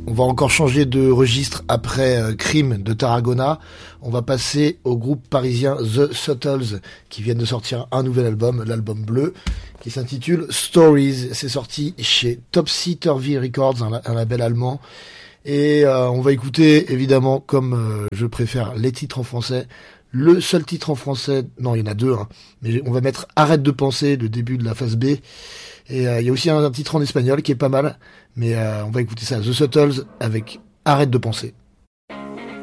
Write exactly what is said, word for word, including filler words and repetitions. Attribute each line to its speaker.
Speaker 1: On va encore changer de registre après euh, Crime de Tarragona. On va passer au groupe parisien The Suttles qui viennent de sortir un nouvel album, l'album bleu, qui s'intitule Stories. C'est sorti chez Topsy Turvy Records, un, un label allemand. Et euh, on va écouter, évidemment, comme euh, je préfère les titres en français, le seul titre en français, non il y en a deux, hein, mais on va mettre Arrête de penser, le début de la phase B. Et il euh, y a aussi un, un titre en espagnol qui est pas mal, mais euh, on va écouter ça, The Suttles avec Arrête de penser.